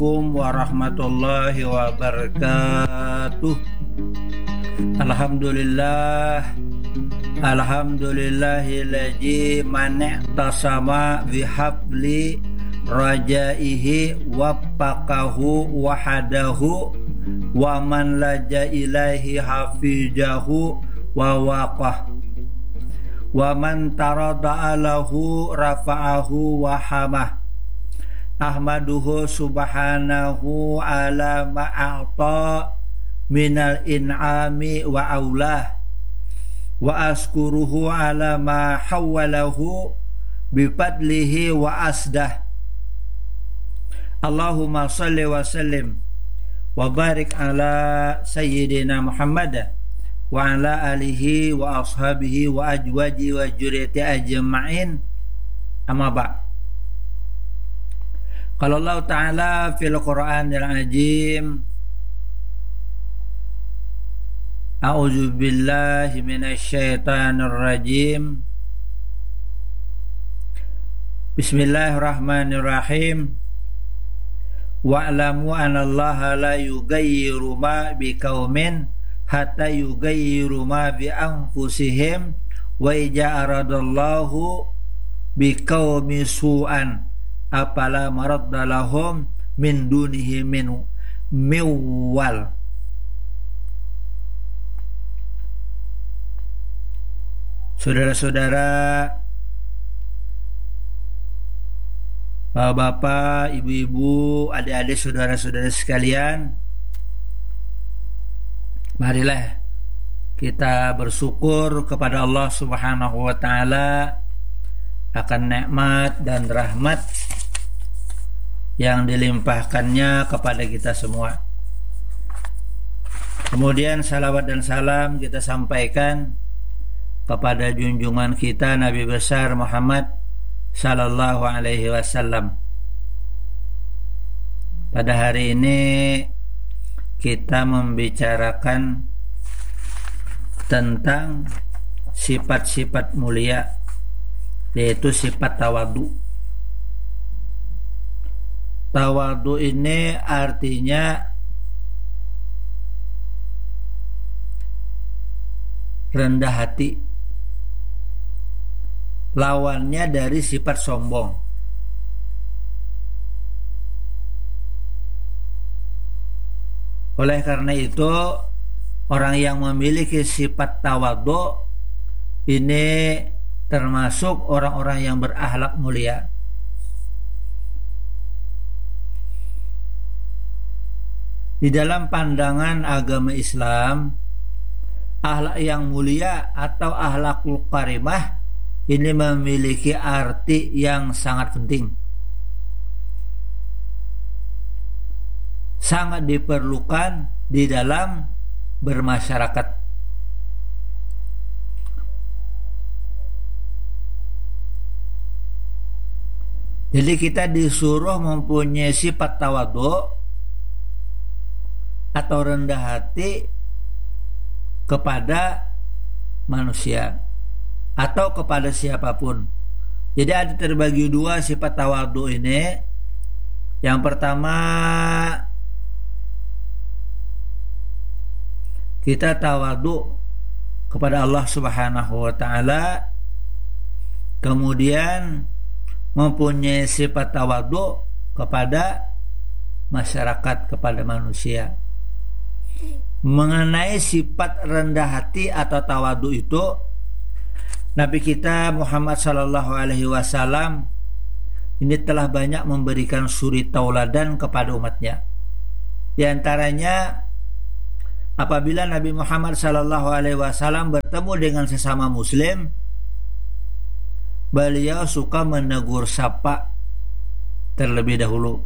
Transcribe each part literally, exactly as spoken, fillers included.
Assalamualaikum warahmatullahi wabarakatuh. Alhamdulillah Alhamdulillahilladzi man'tasama bihabli rajaihi waffaqahu wahadahu wa man laja ilaihi hafizahu wa waqah wa man tarada alahu rafa'ahu wa hamah. Ahmaduhu subhanahu ala ma'ata minal in'ami wa aulah wa askuruhu ala ma hawwalahu bifadlihi wa asdah. Allahumma salli wa sallim wa barik ala sayyidina Muhammad wa ala alihi wa ashabihi wa ajwaji wa juriyati ajma'in. Amma ba'. Qala Allah Ta'ala fil Qur'anil Azim, A'udzu billahi minasy syaithanir rajim. Bismillahirrahmanirrahim. Wa'lamu anallaha la yughayyiru ma biqaumin hatta yughayyiru ma bi anfusihim wa idza aradallahu biqaumi su'an apala maradda lahum min dunihi min miwal. Saudara-saudara, bapak-bapak, ibu-ibu, adik-adik, saudara-saudara sekalian, marilah kita bersyukur kepada Allah Subhanahu wa taala akan nikmat dan rahmat yang dilimpahkannya kepada kita semua. Kemudian salawat dan salam kita sampaikan kepada junjungan kita Nabi besar Muhammad sallallahu alaihi wasallam. Pada hari ini kita membicarakan tentang sifat-sifat mulia, yaitu sifat tawadu. Tawadu ini artinya rendah hati, lawannya dari sifat sombong. Oleh karena itu, orang yang memiliki sifat tawadu ini termasuk orang-orang yang berakhlak mulia. Di dalam pandangan agama Islam, akhlak yang mulia atau akhlakul karimah ini memiliki arti yang sangat penting, sangat diperlukan di dalam bermasyarakat. Jadi kita disuruh mempunyai sifat tawadhu atau rendah hati kepada manusia atau kepada siapapun. Jadi ada terbagi dua sifat tawadhu ini. Yang pertama, kita tawadhu kepada Allah Subhanahu wa taala, kemudian mempunyai sifat tawadhu kepada masyarakat, kepada manusia. Mengenai sifat rendah hati atau tawadhu itu, Nabi kita Muhammad sallallahu alaihi wasallam ini telah banyak memberikan suri tauladan kepada umatnya. Di antaranya, apabila Nabi Muhammad sallallahu alaihi wasallam bertemu dengan sesama muslim, beliau suka menegur sapa terlebih dahulu,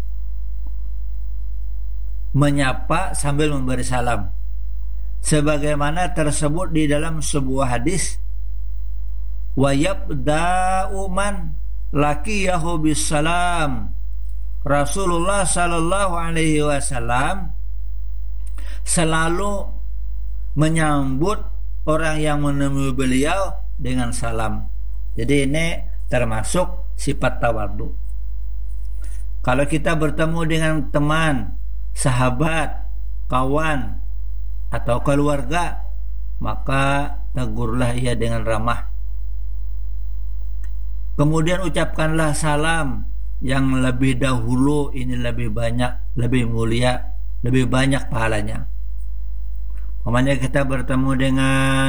menyapa sambil memberi salam, sebagaimana tersebut di dalam sebuah hadis, wa yabda'u man laqiyahu bisalam. Rasulullah sallallahu alaihi wasallam selalu menyambut orang yang menemui beliau dengan salam. Jadi ini termasuk sifat tawadhu. Kalau kita bertemu dengan teman, sahabat, kawan, atau keluarga, maka tegurlah ia dengan ramah. Kemudian ucapkanlah salam yang lebih dahulu, ini lebih banyak, lebih mulia, lebih banyak pahalanya. Umpamanya kita bertemu dengan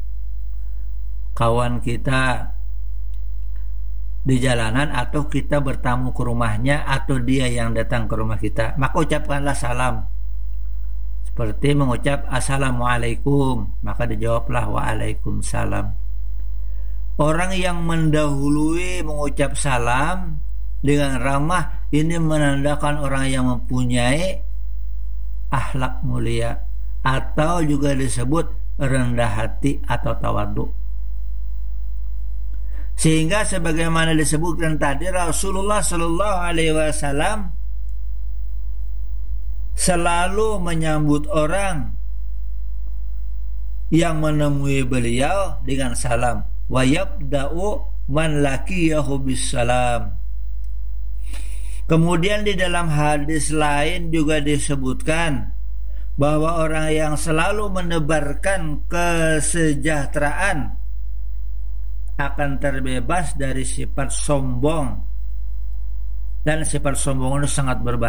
kawan kita di jalanan, atau kita bertamu ke rumahnya, atau dia yang datang ke rumah kita, maka ucapkanlah salam seperti mengucap assalamualaikum, maka dijawablah waalaikumsalam. Orang yang mendahului mengucap salam dengan ramah, ini menandakan orang yang mempunyai akhlak mulia, atau juga disebut rendah hati atau tawadhu. Sehingga sebagaimana disebutkan tadi, Rasulullah Shallallahu Alaihi Wasallam selalu menyambut orang yang menemui beliau dengan salam. Wa yabda'u man laqiyahu bisalam. Kemudian di dalam hadis lain juga disebutkan bahwa orang yang selalu menebarkan kesejahteraan akan terbebas dari sifat sombong, dan sifat sombong itu sangat berbahaya.